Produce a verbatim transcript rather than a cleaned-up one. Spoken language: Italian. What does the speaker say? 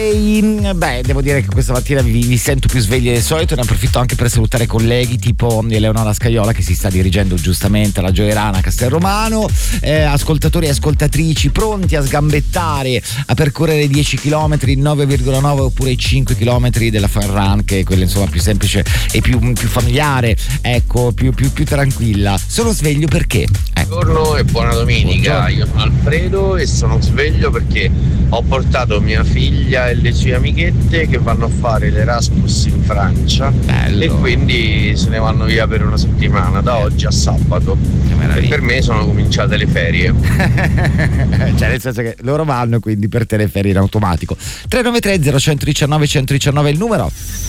Beh, devo dire che questa mattina vi, vi sento più svegli del solito, ne approfitto anche per salutare colleghi tipo Eleonora Scaiola che si sta dirigendo giustamente alla Gioierana a Castelromano, eh, ascoltatori e ascoltatrici pronti a sgambettare, a percorrere dieci chilometri, nove virgola nove oppure i cinque chilometri della Fun Run, che è quella insomma più semplice e più, più familiare, ecco, più, più, più tranquilla. Sono sveglio perché? Ecco. Buongiorno e buona domenica. Buongiorno. Io sono Alfredo e sono sveglio perché ho portato mia figlia e le sue amichette che vanno a fare l'Erasmus in Francia. Bello. E quindi se ne vanno via per una settimana da oggi a sabato. E per me sono cominciate le ferie. Cioè nel senso che loro vanno, quindi per te le ferie in automatico. tre nove tre zero uno uno nove uno uno nove è il numero.